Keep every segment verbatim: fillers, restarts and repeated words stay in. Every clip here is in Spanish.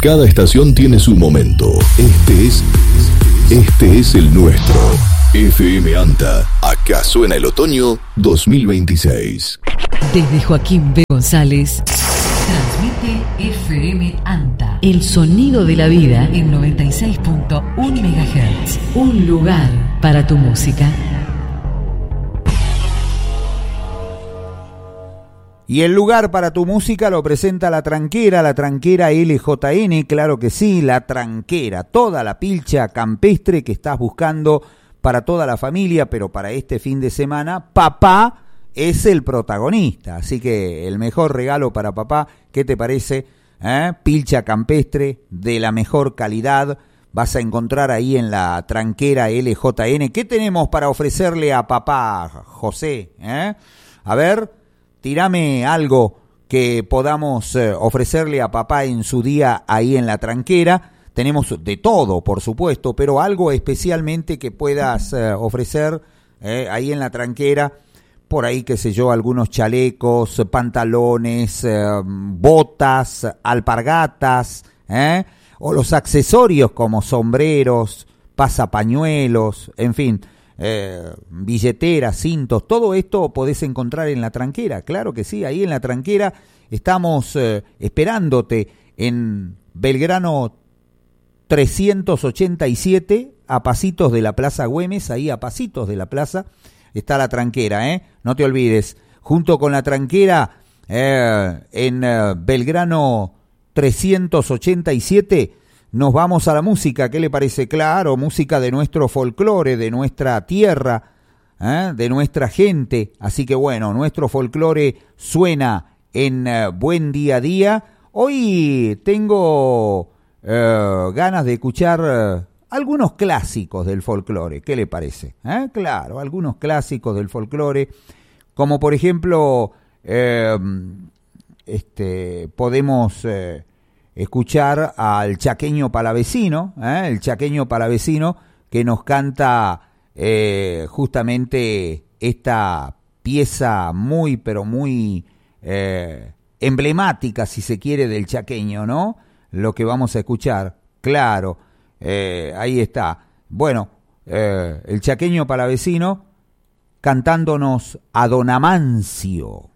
Cada estación tiene su momento. Este es, este es el nuestro. F M Anta. Acá suena el otoño dos mil veintiséis. Desde Joaquín B. González, transmite F M Anta. El sonido de la vida en noventa y seis punto uno megahertz. Un lugar para tu música. Y el lugar para tu música lo presenta La Tranquera, La Tranquera L J N, claro que sí, La Tranquera, toda la pilcha campestre que estás buscando para toda la familia, pero para este fin de semana, papá es el protagonista, así que el mejor regalo para papá, ¿qué te parece? ¿Eh? Pilcha campestre de la mejor calidad, vas a encontrar ahí en La Tranquera L J N. ¿Qué tenemos para ofrecerle a papá, José? ¿Eh? A ver, tírame algo que podamos eh, ofrecerle a papá en su día ahí en La Tranquera. Tenemos de todo, por supuesto, pero algo especialmente que puedas eh, ofrecer eh, ahí en La Tranquera. Por ahí, qué sé yo, algunos chalecos, pantalones, eh, botas, alpargatas, ¿eh? O los accesorios como sombreros, pasapañuelos, en fin. Eh, billeteras, cintos, todo esto podés encontrar en La Tranquera, claro que sí, ahí en La Tranquera estamos eh, esperándote en Belgrano trescientos ochenta y siete, a pasitos de la Plaza Güemes, ahí a pasitos de la plaza está La Tranquera, ¿eh? No te olvides, junto con La Tranquera eh, en eh, Belgrano trescientos ochenta y siete. Nos vamos a la música, ¿qué le parece? Claro, música de nuestro folclore, de nuestra tierra, ¿eh? De nuestra gente. Así que bueno, nuestro folclore suena en uh, Buen Día a Día. Hoy tengo uh, ganas de escuchar uh, algunos clásicos del folclore, ¿qué le parece? ¿Eh? Claro, algunos clásicos del folclore, como por ejemplo, eh, este, podemos... Eh, escuchar al Chaqueño Palavecino, ¿eh? el Chaqueño Palavecino que nos canta eh, justamente esta pieza muy, pero muy eh, emblemática, si se quiere, del chaqueño, ¿no? Lo que vamos a escuchar, claro, eh, ahí está. Bueno, eh, el Chaqueño Palavecino cantándonos a Don Amancio.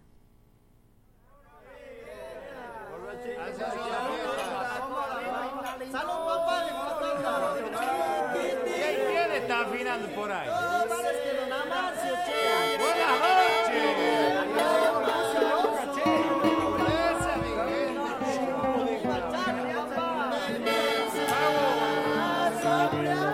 Yeah.